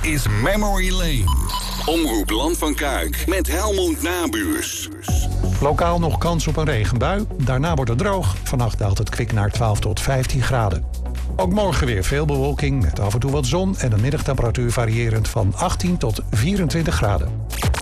is Memory Lane. Omroep Land van Kuik met Helmond Nabuurs. Lokaal nog kans op een regenbui. Daarna wordt het droog. Vannacht daalt het kwik naar 12 tot 15 graden. Ook morgen weer veel bewolking met af en toe wat zon en een middagtemperatuur variërend van 18 tot 24 graden.